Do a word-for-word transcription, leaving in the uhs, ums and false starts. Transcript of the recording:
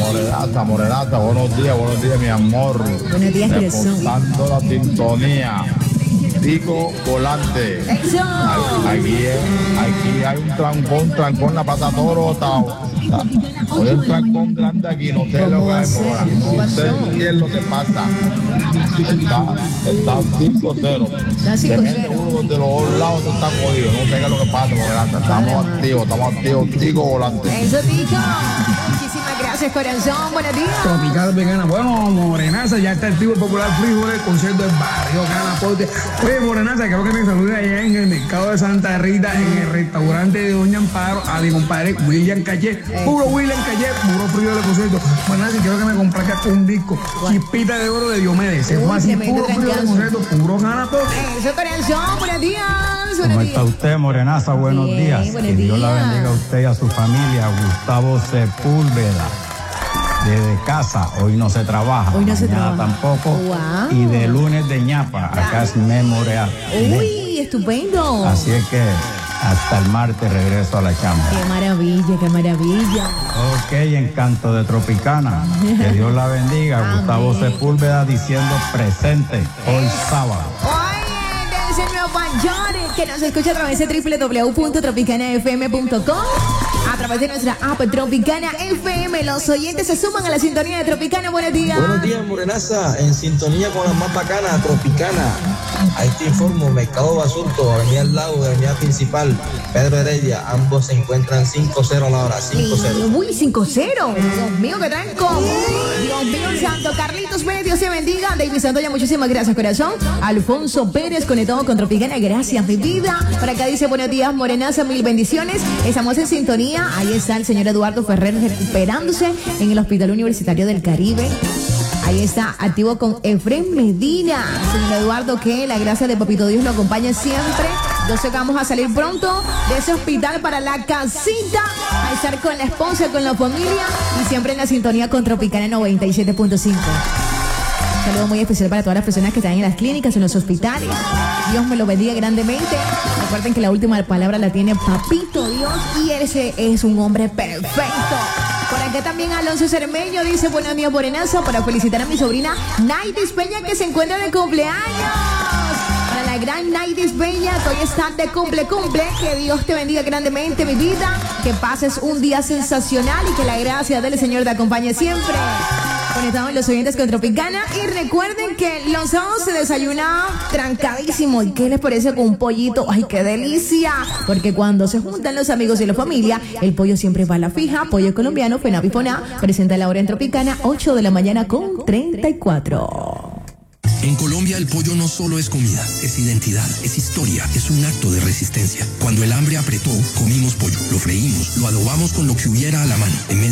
Morenata, Morenata, buenos días, buenos días, mi amor. Buenos días, corazón. Reportando la sintonía. Tico Volante. ¡Eso! Aquí, aquí hay un trancón, trancón, la pata toro, Tao. Hay un trancón grande aquí, no sé lo que hay por ahí. No sé qué es lo que pasa. Está, está cinco cero. Está cinco cero. Uno de los dos lados está jodido. No sé qué es lo que pasa, Morenata. Estamos activos, estamos activos. Tico Volante. Eso, Tico. Muchísimas gracias, corazón. Buenos días. Tropical Vegana. Bueno, Morenaza, ya está activo el popular frijoles, el concierto del barrio Canapote. Oye, Morenaza, creo que te salude allá en el mercado de Santa Rita, en el restaurante de Doña Amparo, a mi compadre William Calle. Puro William Calle, puro frío del concierto. Morenaza, quiero que me compartas un disco. Chispita de oro de Diomedes. Se fue así, puro frío del concierto, puro Canapote. Eso, corazón. Buenos días. ¿Cómo está usted, Morenaza? Buenos Bien, días. buenos Que Dios la días. bendiga a usted y a su familia. Gustavo Sepúlveda. Desde casa, hoy no se trabaja. Hoy no se mañana trabaja. tampoco. Wow. Y de lunes de ñapa, acá es Memoreal. Uy, estupendo. Así es que hasta el martes regreso a la chamba. Qué maravilla, qué maravilla. Ok, Encanto de Tropicana. Que Dios la bendiga. Amén. Gustavo Sepúlveda diciendo presente hoy sábado. Oye, desde Nueva York, que nos escucha a través de doble u doble u doble u punto tropicana f m punto com, a través de nuestra app Tropicana F M. Los oyentes se suman a la sintonía de Tropicana. Buenos días. Buenos días, Morenaza, en sintonía con la más bacana, Tropicana. Ahí te informo, Mercado Basurto, Avenida al Lago, Avenida Principal, Pedro Heredia, ambos se encuentran cinco cero a la hora, cinco cero. Uy, cinco cero. Dios mío, qué tranco. Dios mío, santo. Carlitos Pérez, Dios te bendiga. David Santoya, muchísimas gracias, corazón. Alfonso Pérez, conectado con Tropicana. Gracias, mi vida. Por acá dice, buenos días, Morenaza, mil bendiciones. Estamos en sintonía. Ahí está el señor Eduardo Ferrer recuperándose en el Hospital Universitario del Caribe. Ahí está, activo con Efrén Medina. Señor Eduardo, que la gracia de Papito Dios lo acompañe siempre. Yo sé que vamos a salir pronto de ese hospital para la casita, a estar con la esposa, con la familia y siempre en la sintonía con Tropicana noventa y siete punto cinco. Un saludo muy especial para todas las personas que están en las clínicas, en los hospitales. Dios me lo bendiga grandemente. Recuerden que la última palabra la tiene Papito Dios y ese es un hombre perfecto. Por acá también Alonso Cermeño dice, buenos días, Morenaza, para felicitar a mi sobrina Naidis Peña, que se encuentra de cumpleaños. Para la gran Naidis Peña, que hoy está de cumple, cumple. Que Dios te bendiga grandemente, mi vida. Que pases un día sensacional y que la gracia del Señor te acompañe siempre. Conectamos los oyentes con Tropicana y recuerden que los sábados se desayuna trancadísimo. ¿Y qué les parece con un pollito? ¡Ay, qué delicia! Porque cuando se juntan los amigos y la familia, el pollo siempre va a la fija. Pollo colombiano, Fenavifoná, presenta la hora en Tropicana, ocho de la mañana con treinta y cuatro. En Colombia el pollo no solo es comida, es identidad, es historia, es un acto de resistencia. Cuando el hambre apretó, comimos pollo, lo freímos, lo adobamos con lo que hubiera a la mano. En